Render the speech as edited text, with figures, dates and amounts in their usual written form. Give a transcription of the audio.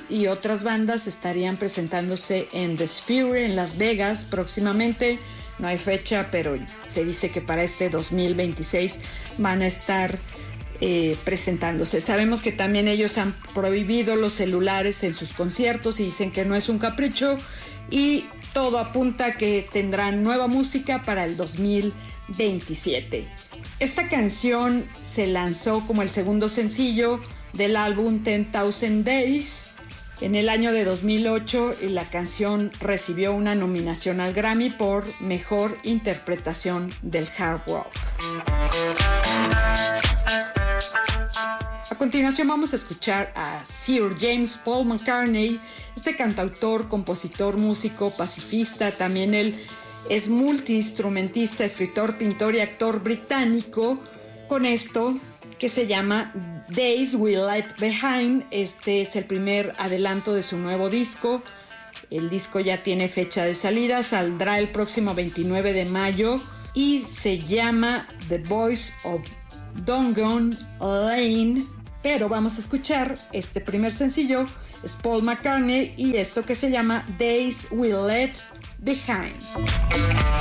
y otras bandas estarían presentándose en The Sphere en Las Vegas próximamente. No hay fecha, pero se dice que para este 2026 van a estar presentándose. Sabemos que también ellos han prohibido los celulares en sus conciertos y dicen que no es un capricho, y todo apunta a que tendrán nueva música para el 2027. Esta canción se lanzó como el segundo sencillo del álbum 10,000 Days en el año de 2008, y la canción recibió una nominación al Grammy por Mejor Interpretación del Hard Rock. A continuación vamos a escuchar a Sir James Paul McCartney, este cantautor, compositor, músico, pacifista. También él es multiinstrumentista, escritor, pintor y actor británico, con esto que se llama Days We Left Behind. Este es el primer adelanto de su nuevo disco. El disco ya tiene fecha de salida, saldrá el próximo 29 de mayo y se llama The Voice of Dongon Lane. Pero vamos a escuchar este primer sencillo, es Paul McCartney y esto que se llama Days We Left Behind.